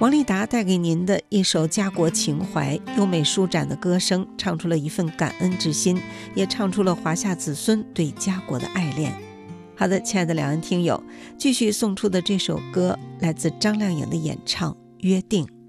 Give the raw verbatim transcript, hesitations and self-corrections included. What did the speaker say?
王丽达带给您的一首家国情怀，优美舒展的歌声，唱出了一份感恩之心，也唱出了华夏子孙对家国的爱恋。好的，亲爱的两岸听友，继续送出的这首歌来自张靓颖的演唱《约定》。